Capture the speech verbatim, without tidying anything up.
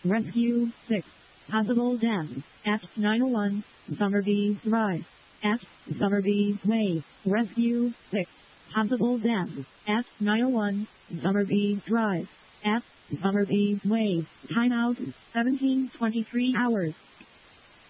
Rescue six. Possible death at nine oh one Summerby Drive at Summerby Way. Rescue six. Possible death at nine oh one Summerby Drive at Summerby Way. Timeout seventeen twenty-three hours.